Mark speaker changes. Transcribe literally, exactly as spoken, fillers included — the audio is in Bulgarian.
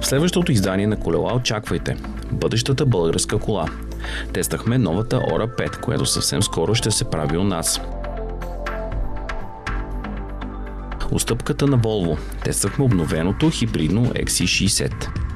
Speaker 1: В следващото издание на Колела очаквайте бъдещата българска кола. Тествахме новата Ора пет, която съвсем скоро ще се прави у нас. Отстъпката на Volvo. Тествахме обновеното хибридно Икс си шейсет.